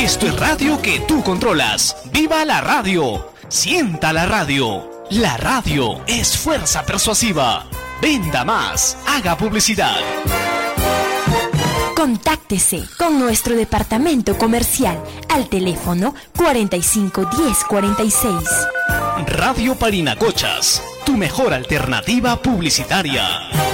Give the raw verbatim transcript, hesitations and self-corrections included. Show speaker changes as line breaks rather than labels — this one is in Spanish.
Esto es radio que tú controlas. ¡Viva la radio! Sienta la radio. La radio es fuerza persuasiva. Venda más. Haga publicidad.
Contáctese con nuestro departamento comercial al teléfono cuarenta y cinco diez cuarenta y seis.
Radio Parinacochas, tu mejor alternativa publicitaria.